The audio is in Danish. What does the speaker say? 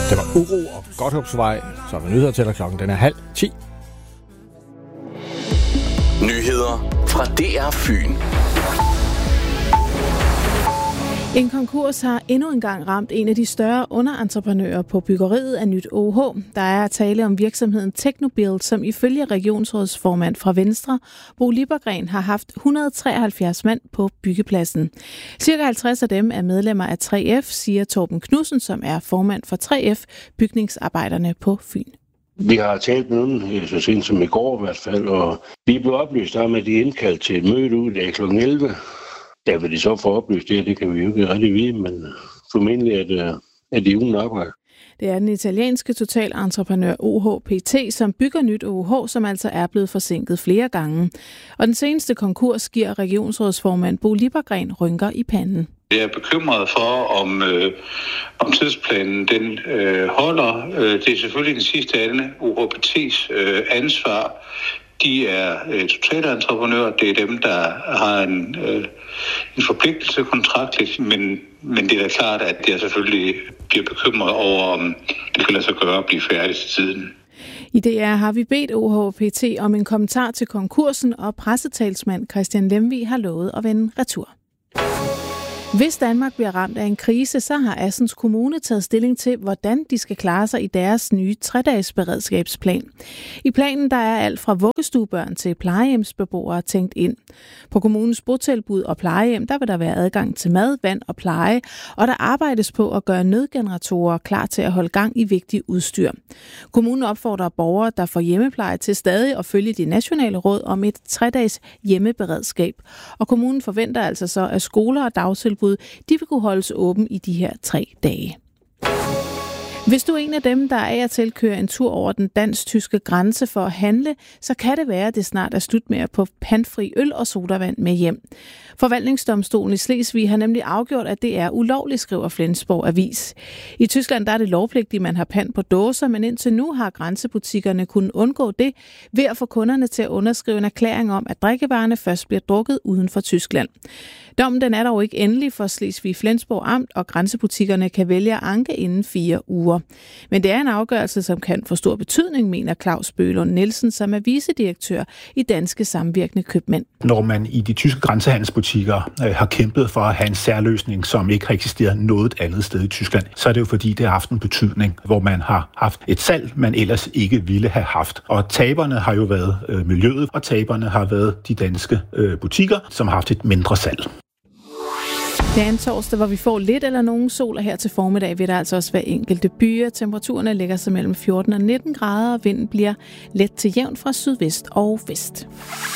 Det var Uro og Godthåbsvej, så er der nyheder til klokken. Den er 9:30. Nyheder fra DR Fyn. En konkurs har endnu engang ramt en af de større underentreprenører på byggeriet af nyt OH. Der er tale om virksomheden Technobuild, som ifølge regionsrådsformand fra Venstre, Bo Liebergreen, har haft 173 mand på byggepladsen. Cirka 50 af dem er medlemmer af 3F, siger Torben Knudsen, som er formand for 3F, bygningsarbejderne på Fyn. Vi har talt med nogen, så sent som i går i hvert fald, og vi blev oplyst om, at de er indkaldt til et møde ud af kl. 11. Der vil de så få oplyst det kan vi jo ikke rigtig vide, men formentlig er de uden arbejde. Det er den italienske totalentreprenør OHPT, som bygger nyt OH, som altså er blevet forsinket flere gange. Og den seneste konkurs giver regionsrådsformand Bo Liebergreen rynker i panden. Jeg er bekymret for, om tidsplanen den holder. Det er selvfølgelig den sidste ende OHPT's ansvar. De er totalentreprenører. Det er dem, der har en forpligtelse kontraktligt, men det er da klart, at jeg selvfølgelig bliver bekymret over, om det kan lade sig gøre at blive færdig til tiden. I DR har vi bedt OHPT om en kommentar til konkursen, og pressetalsmand Christian Lemvig har lovet at vende retur. Hvis Danmark bliver ramt af en krise, så har Assens Kommune taget stilling til, hvordan de skal klare sig i deres nye 3-dages beredskabsplan. I planen der er alt fra vuggestuebørn til plejehjemsbeboere tænkt ind. På kommunens botilbud og plejehjem, der vil der være adgang til mad, vand og pleje, og der arbejdes på at gøre nødgeneratorer klar til at holde gang i vigtig udstyr. Kommunen opfordrer borgere, der får hjemmepleje, til stadig at følge de nationale råd om et 3-dages hjemmeberedskab. Og kommunen forventer altså så, at skoler og dagtilbud de vil kunne holdes åben i de her 3 dage. Hvis du er en af dem, der af og til kører en tur over den dansk-tyske grænse for at handle, så kan det være, at det snart er slut med at få pantfri øl og sodavand med hjem. Forvaltningsdomstolen i Slesvig har nemlig afgjort, at det er ulovligt, skriver Flensborg Avis. I Tyskland der er det lovpligtigt, at man har pant på dåser, men indtil nu har grænsebutikkerne kunnet undgå det ved at få kunderne til at underskrive en erklæring om, at drikkevarerne først bliver drukket uden for Tyskland. Dommen den er dog ikke endelig for Slesvig-Flensborg Amt, og grænsebutikkerne kan vælge at anke inden 4 uger. Men det er en afgørelse, som kan få stor betydning, mener Claus Bøhlund Nielsen, som er vicedirektør i Danske Samvirkende Købmænd. Når man i de tyske grænsehandelsbutikker har kæmpet for at have en særløsning, som ikke har eksisteret noget andet sted i Tyskland, så er det jo fordi, det har haft en betydning, hvor man har haft et salg, man ellers ikke ville have haft. Og taberne har jo været miljøet, og taberne har været de danske butikker, som har haft et mindre salg. Det er en torsdag, hvor vi får lidt eller nogen sol, og her til formiddag vil der altså også være enkelte byer. Temperaturerne ligger sig mellem 14 og 19 grader, og vinden bliver let til jævn fra sydvest og vest.